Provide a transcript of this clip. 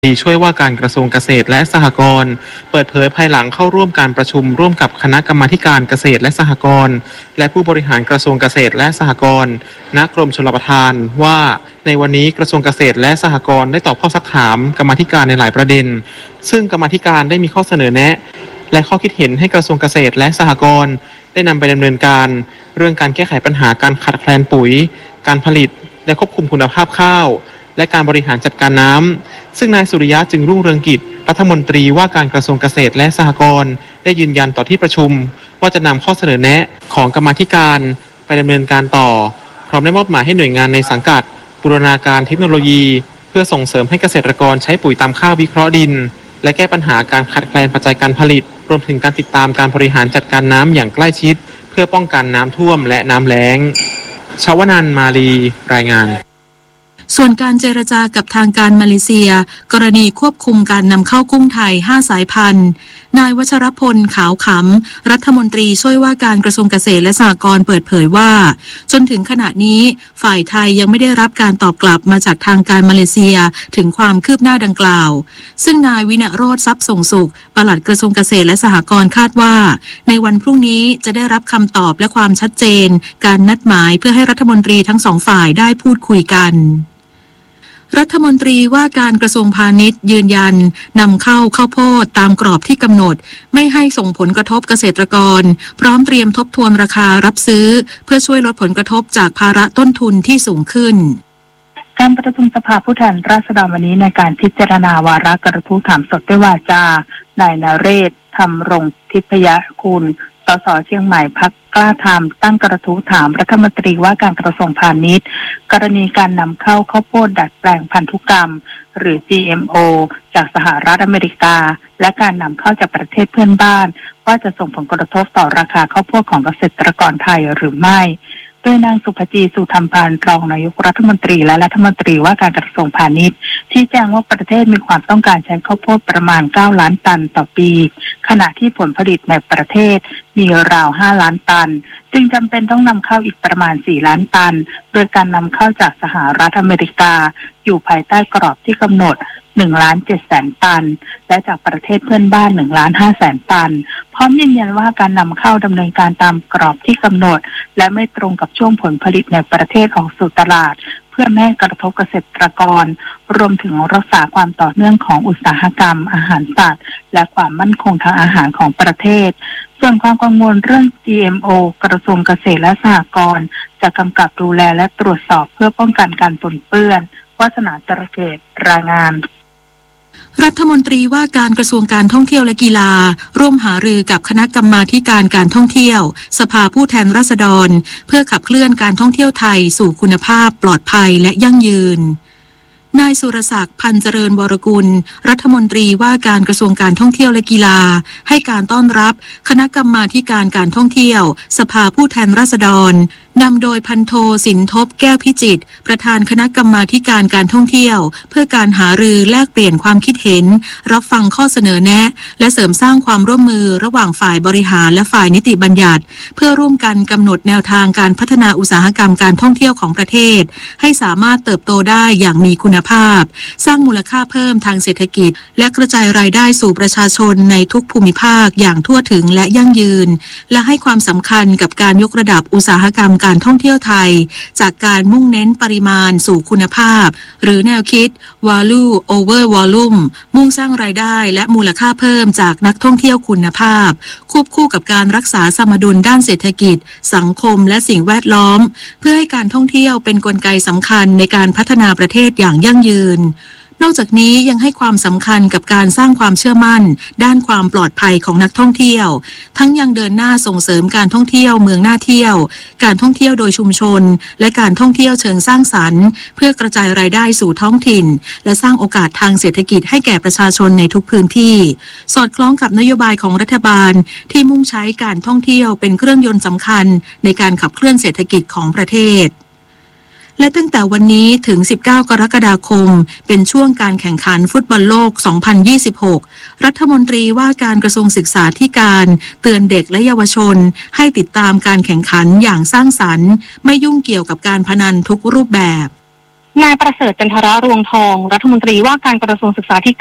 ช่วยว่าการกระทรวงเกษตรและสหกรณ์เปิดเผยภายหลังเข้าร่วมการประชุมร่วมกับคณะกรรมาการเกษตรและสหกรณ์และผู้บริหารกระทรวงเกษตรและสหกรณ์ณกรมชลประทานว่าในวันนี้กระทรวงเกษตรและสหกรณ์ได้ตอบข้อซักถามกรรมาการในหลายประเด็นซึ่งกรรมาการได้มีข้อเสนอแนะและข้อคิดเห็นให้กระทรวงเกษตรและสหกรณ์ได้นำไปดำเนินการเรื่องการแก้ไขปัญหาการขาดแคลนปุ๋ยการผลิตและควบคุมคุณภาพข้าวและการบริหารจัดการน้ำซึ่งนายสุริยะจึงรุ่งเรืองกิจรัฐมนตรีว่าการกระทรวงเกษตรและสหกรณ์ได้ยืนยันต่อที่ประชุมว่าจะนำข้อเสนอแนะของกรรมาธิการไปดำเนินการต่อพร้อมได้มอบหมายให้หน่วยงานในสังกัดบูรณาการเทคโนโลยีเพื่อส่งเสริมให้เกษตรกรใช้ปุ๋ยตามข้าววิเคราะห์ดินและแก้ปัญหาการขาดแคลนปัจจัยการผลิตรวมถึงการติดตามการบริหารจัดการน้ำอย่างใกล้ชิดเพื่อป้องกันน้ำท่วมและน้ำแล้งชวนันท์มาลีรายงานส่วนการเจรจากับทางการมาเลเซียกรณีควบคุมการนำเข้ากุ้งไทย5สายพันธุ์นายวัชรพลขาวขำรัฐมนตรีช่วยว่าการกระทรวงเกษตรและสหกรณ์เปิดเผยว่าจนถึงขณะนี้ฝ่ายไทยยังไม่ได้รับการตอบกลับมาจากทางการมาเลเซียถึงความคืบหน้าดังกล่าวซึ่งนายวิณโรจน์ทรัพย์ส่งสุขปลัดกระทรวงเกษตรและสหกรณ์คาดว่าในวันพรุ่งนี้จะได้รับคำตอบและความชัดเจนการนัดหมายเพื่อให้รัฐมนตรีทั้งสองฝ่ายได้พูดคุยกันรัฐมนตรีว่าการกระทรวงพาณิชย์ยืนยันนำเข้าข้าวโพดตามกรอบที่กำหนดไม่ให้ส่งผลกระทบเกษตรกรพร้อมเตรียมทบทวนราคารับซื้อเพื่อช่วยลดผลกระทบจากภาระต้นทุนที่สูงขึ้นการประชุมสภาผู้แทนราษฎรวันนี้ในการพิจารณาวาระกระทู้ถามสดด้วยวาจานายนเรศธรรมรงทิพยคุณสสเชียงใหม่พรรคกล้าธรรมตั้งกระทู้ถามรัฐมนตรีว่าการกระทรวงพาณิชย์กรณีการนำเข้าข้าวโพดดัดแปลงพันธุกรรมหรือ GMO จากสหรัฐอเมริกาและการนำเข้าจากประเทศเพื่อนบ้านว่าจะส่งผลกระทบต่อราคาข้าวโพดของเกษตรกรไทยหรือไม่โดยนางสุภจีสุธรรมพานรองนายกรัฐมนตรีและรัฐมนตรีว่าการกระทรวงพาณิชย์ชี้แจงว่าประเทศมีความต้องการใช้ข้าวโพดประมาณ9ล้านตันต่อปีขณะที่ผลผลิตในประเทศมีราว5ล้านตันจึงจำเป็นต้องนำเข้าอีกประมาณ4ล้านตันโดยการนำเข้าจากสหรัฐอเมริกาอยู่ภายใต้กรอบที่กำหนด1,700,000 ตันและจากประเทศเพื่อนบ้าน1,500,000 ตันพร้อมยืนยันว่าการนำเข้าดำเนินการตามกรอบที่กำหนดและไม่ตรงกับช่วงผลผลิตในประเทศออกสู่ตลาดเพื่อไม่ให้กระทบเกษตรกรรวมถึงรักษาความต่อเนื่องของอุตสาหกรรมอาหารสัตว์และความมั่นคงทางอาหารของประเทศส่วนความกังวลเรื่อง GMO กระทรวงเกษตรและสหกรณ์จะกำกับดูแลและตรวจสอบเพื่อป้องกันการปนเปื้อนวาสนาจระเกตรายงานรัฐมนตรีว่าการกระทรวงการท่องเที่ยวและกีฬาร่วมหารือกับคณะกรรมาการการท่องเที่ยวสภาผู้แทนราษฎรเพื่อขับเคลื่อนการท่องเที่ยวไทยสู่คุณภาพปลอดภัยและยั่งยืนนายสุรศักดิ์พันเจริญวรกุลรัฐมนตรีว่าการกระทรวงการท่องเที่ยวและกีฬาให้การต้อนรับคณะกรรมาการการท่องเที่ยวสภาผู้แทนราษฎรนำโดยพันโทสินทบแก้วพิจิตรประธานคณะกรรมาการการท่องเที่ยวเพื่อการหารือแลกเปลี่ยนความคิดเห็นรับฟังข้อเสนอแนะและเสริมสร้างความร่วมมือระหว่างฝ่ายบริหารและฝ่ายนิติบัญญัติเพื่อร่วมกันกำหนดแนวทางการพัฒนาอุตสาหกรรมการท่องเที่ยวของประเทศให้สามารถเติบโตได้อย่างมีคุณภาพสร้างมูลค่าเพิ่มทางเศรษฐกิจและกระจายรายได้สู่ประชาชนในทุกภูมิภาคอย่างทั่วถึงและยั่งยืนและให้ความสำคัญกับการยกระดับอุตสาหกรรมการท่องเที่ยวไทยจากการมุ่งเน้นปริมาณสู่คุณภาพหรือแนวคิด value over volume มุ่งสร้างรายได้และมูลค่าเพิ่มจากนักท่องเที่ยวคุณภาพควบคู่กับการรักษาสมดุลด้านเศรษฐกิจสังคมและสิ่งแวดล้อมเพื่อให้การท่องเที่ยวเป็นกลไกสำคัญในการพัฒนาประเทศอย่างยั่งยืนนอกจากนี้ยังให้ความสำคัญกับการสร้างความเชื่อมั่นด้านความปลอดภัยของนักท่องเที่ยวทั้งยังเดินหน้าส่งเสริมการท่องเที่ยวเมืองน่าเที่ยวการท่องเที่ยวโดยชุมชนและการท่องเที่ยวเชิงสร้างสรรค์เพื่อกระจายรายได้สู่ท้องถิ่นและสร้างโอกาสทางเศรษฐกิจให้แก่ประชาชนในทุกพื้นที่สอดคล้องกับนโยบายของรัฐบาลที่มุ่งใช้การท่องเที่ยวเป็นเครื่องยนต์สำคัญในการขับเคลื่อนเศรษฐกิจของประเทศและตั้งแต่วันนี้ถึง19กรกฎาคมเป็นช่วงการแข่งขันฟุตบอลโลก2026รัฐมนตรีว่าการกระทรวงศึกษาธิการเตือนเด็กและเยาวชนให้ติดตามการแข่งขันอย่างสร้างสรรค์ไม่ยุ่งเกี่ยวกับการพนันทุกรูปแบบนายประเสริฐจันทรรวงทองรัฐมนตรีว่าการกระทรวงศึกษาธิ